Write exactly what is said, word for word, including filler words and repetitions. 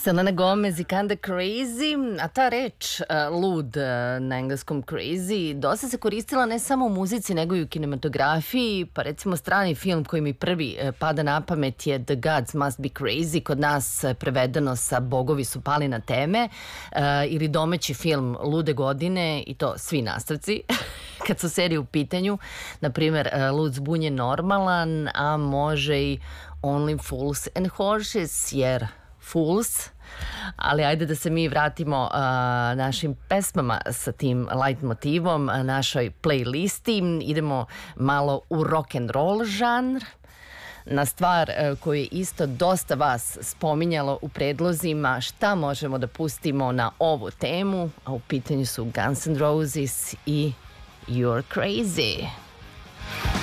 Selena Gomez i Kinda Crazy, a ta reč uh, lud, uh, na engleskom crazy, dosta se koristila ne samo u muzici, nego i u kinematografiji, pa recimo strani film koji mi prvi uh, pada na pamet je The Gods Must Be Crazy, kod nas uh, prevedeno sa Bogovi su pali na teme, uh, ili domaći film Lude godine, i to svi nastavci, kad su serije u pitanju, na primjer uh, Lud zbunjen normalan, a može i Only Fools and Horses, jer Fools, ali ajde da se mi vratimo uh, našim pesmama sa tim light motivom, uh, našoj playlisti. Idemo malo u rock and roll žanr, na stvar uh, koju je isto dosta vas spominjalo u predlozima, šta možemo da pustimo na ovu temu, a u pitanju su Guns N' Roses i You're Crazy.